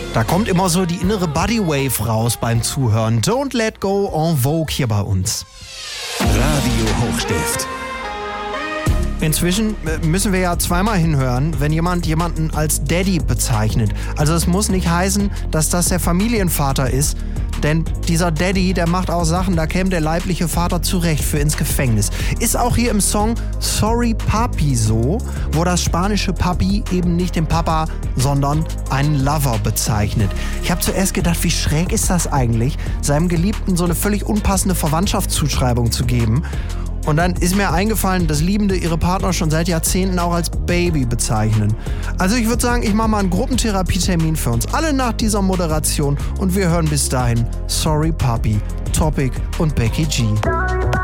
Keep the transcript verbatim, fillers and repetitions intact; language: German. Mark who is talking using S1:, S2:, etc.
S1: Da kommt immer so die innere Bodywave raus beim Zuhören. Don't Let Go en Vogue hier bei uns.
S2: Radio Hochstift.
S1: Inzwischen müssen wir ja zweimal hinhören, wenn jemand jemanden als Daddy bezeichnet. Also es muss nicht heißen, dass das der Familienvater ist, denn dieser Daddy, der macht auch Sachen, da käme der leibliche Vater zurecht für ins Gefängnis. Ist auch hier im Song Sorry Papi so, wo das spanische Papi eben nicht den Papa, sondern einen Lover bezeichnet. Ich habe zuerst gedacht, wie schräg ist das eigentlich, seinem Geliebten so eine völlig unpassende Verwandtschaftszuschreibung zu geben. Und dann ist mir eingefallen, dass Liebende ihre Partner schon seit Jahrzehnten auch als Baby bezeichnen. Also ich würde sagen, ich mache mal einen Gruppentherapietermin für uns alle nach dieser Moderation und wir hören bis dahin Sorry Papi, Topic und Becky G.